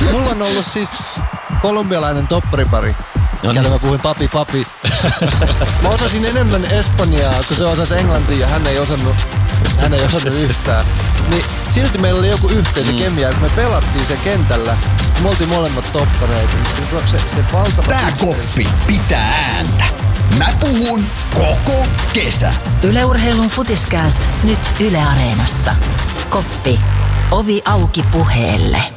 Mulla on ollut siis kolumbialainen topparipari. Kelle mä puhuin papi. Mä osasin enemmän espanjaa, kun se osasi englantia ja hän ei osannut yhtään. Niin silti meillä oli joku yhteisökemia, kun me pelattiin se kentällä. Me oltiin molemmat toppareita. Niin se valtava... Tää koppi pitää ääntä. Mä puhun koko kesä. Yle Urheilun Futiskääst nyt Yle Areenassa. Koppi. Ovi auki puheelle.